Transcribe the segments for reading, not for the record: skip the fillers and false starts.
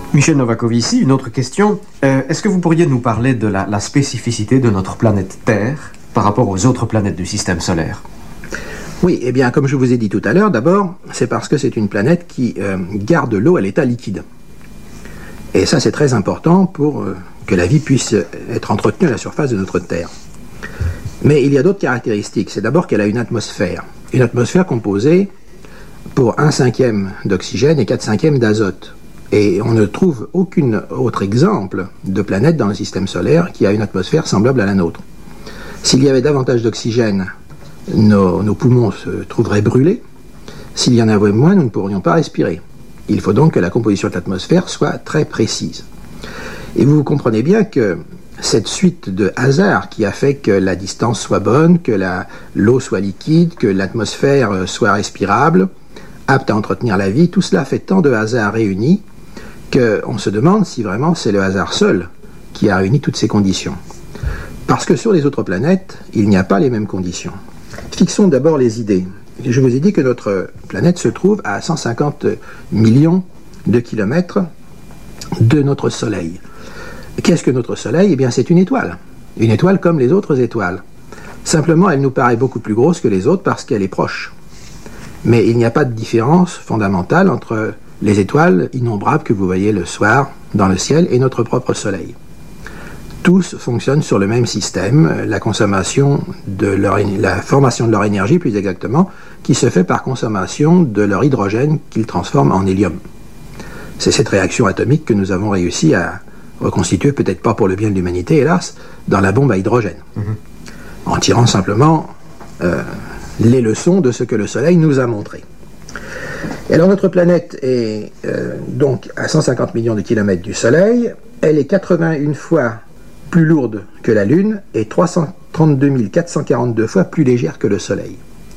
Michel Novakovici, une autre question. Est-ce que vous pourriez nous parler de la spécificité de notre planète Terre par rapport aux autres planètes du système solaire? Oui, eh bien, comme je vous ai dit tout à l'heure, d'abord, c'est parce que c'est une planète qui garde l'eau à l'état liquide. Et ça, c'est très important pour que la vie puisse être entretenue à la surface de notre Terre. Mais il y a d'autres caractéristiques. C'est d'abord qu'elle a une atmosphère composée pour 1/5 d'oxygène et 4/5 d'azote. Et on ne trouve aucun autre exemple de planète dans le système solaire qui a une atmosphère semblable à la nôtre. S'il y avait davantage d'oxygène, nos poumons se trouveraient brûlés. S'il y en avait moins, nous ne pourrions pas respirer. Il faut donc que la composition de l'atmosphère soit très précise. Et vous comprenez bien que cette suite de hasards qui a fait que la distance soit bonne, que l'eau soit liquide, que l'atmosphère soit respirable, apte à entretenir la vie, tout cela fait tant de hasards réunis qu'on se demande si vraiment c'est le hasard seul qui a réuni toutes ces conditions. Parce que sur les autres planètes, il n'y a pas les mêmes conditions. Fixons d'abord les idées. Je vous ai dit que notre planète se trouve à 150 millions de kilomètres de notre Soleil. Qu'est-ce que notre Soleil? Eh bien, c'est une étoile comme les autres étoiles. Simplement, elle nous paraît beaucoup plus grosse que les autres parce qu'elle est proche. Mais il n'y a pas de différence fondamentale entre les étoiles innombrables que vous voyez le soir dans le ciel et notre propre Soleil. Tous fonctionnent sur le même système, la formation de leur énergie, plus exactement, qui se fait par consommation de leur hydrogène qu'ils transforment en hélium. C'est cette réaction atomique que nous avons réussi à reconstituer, peut-être pas pour le bien de l'humanité, hélas, dans la bombe à hydrogène. En tirant simplement les leçons de ce que le Soleil nous a montré. Et alors notre planète est donc à 150 millions de kilomètres du Soleil. Elle est 81 fois plus lourde que la Lune et 332 442 fois plus légère que le Soleil.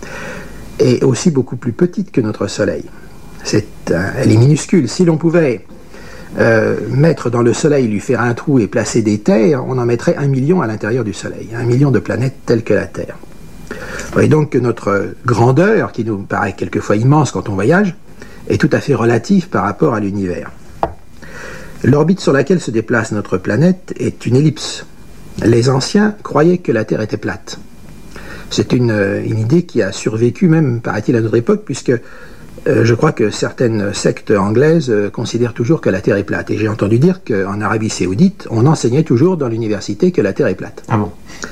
Et aussi beaucoup plus petite que notre Soleil. Elle est minuscule. Si l'on pouvait mettre dans le Soleil, lui faire un trou et placer des terres, on en mettrait 1 million à l'intérieur du Soleil. 1 million de planètes telles que la Terre. Vous voyez donc que notre grandeur, qui nous paraît quelquefois immense quand on voyage, est tout à fait relative par rapport à l'univers. L'orbite sur laquelle se déplace notre planète est une ellipse. Les anciens croyaient que la Terre était plate. C'est une idée qui a survécu même, paraît-il, à notre époque, puisque je crois que certaines sectes anglaises considèrent toujours que la Terre est plate. Et j'ai entendu dire qu'en Arabie Saoudite, on enseignait toujours dans l'université que la Terre est plate. Ah bon?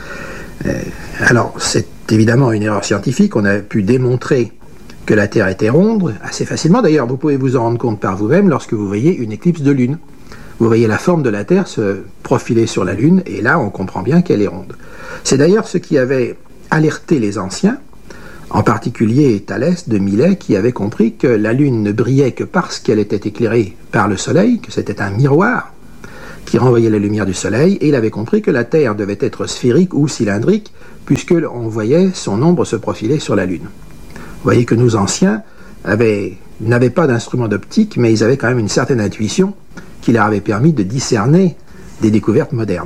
Alors, c'est évidemment une erreur scientifique. On a pu démontrer que la Terre était ronde assez facilement. D'ailleurs, vous pouvez vous en rendre compte par vous-même lorsque vous voyez une éclipse de Lune. Vous voyez la forme de la Terre se profiler sur la Lune, et là, on comprend bien qu'elle est ronde. C'est d'ailleurs ce qui avait alerté les anciens, en particulier Thalès de Milet, qui avait compris que la Lune ne brillait que parce qu'elle était éclairée par le Soleil, que c'était un miroir qui renvoyait la lumière du Soleil, et il avait compris que la Terre devait être sphérique ou cylindrique, puisque on voyait son ombre se profiler sur la Lune. Vous voyez que nos anciens n'avaient pas d'instrument d'optique, mais ils avaient quand même une certaine intuition qui leur avait permis de discerner des découvertes modernes.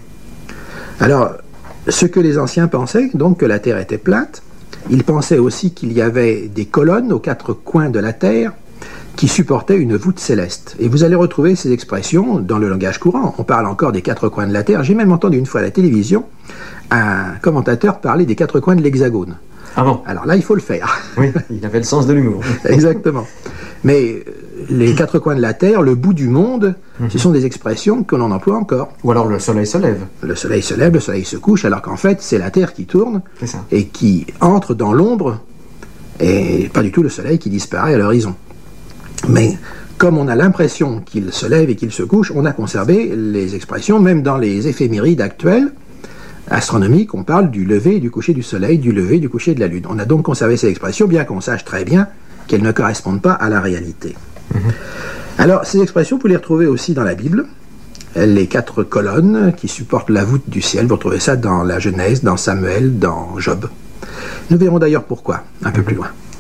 Alors, ce que les anciens pensaient, donc que la Terre était plate, ils pensaient aussi qu'il y avait des colonnes aux 4 coins de la Terre qui supportaient une voûte céleste. Et vous allez retrouver ces expressions dans le langage courant. On parle encore des 4 coins de la Terre. J'ai même entendu une fois à la télévision un commentateur parler des 4 coins de l'hexagone. Ah bon? Alors là, il faut le faire. Oui, il avait le sens de l'humour. Exactement. Mais les 4 coins de la Terre, le bout du monde, ce sont des expressions que l'on emploie encore. Ou alors le Soleil se lève. Le Soleil se lève, le Soleil se couche, alors qu'en fait, c'est la Terre qui tourne ça. Et qui entre dans l'ombre, et pas du tout le Soleil qui disparaît à l'horizon. Mais comme on a l'impression qu'il se lève et qu'il se couche, on a conservé les expressions, même dans les éphémérides actuelles astronomiques, on parle du lever et du coucher du Soleil, du lever et du coucher de la Lune. On a donc conservé ces expressions, bien qu'on sache très bien qu'elles ne correspondent pas à la réalité. Alors, ces expressions, vous les retrouvez aussi dans la Bible. Les 4 colonnes qui supportent la voûte du ciel, vous retrouvez ça dans la Genèse, dans Samuel, dans Job. Nous verrons d'ailleurs pourquoi, un peu plus loin.